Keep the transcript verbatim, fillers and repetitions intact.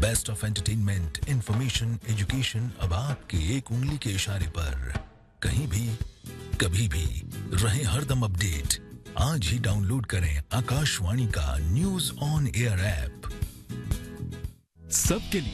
Best of entertainment, information, education अब आपके एक उंगली के इशारे पर, कहीं भी, कभी भी, रहे हरदम अपडेट। आज ही डाउनलोड करें आकाशवाणी का न्यूज ऑन एयर ऐप। सबके लिए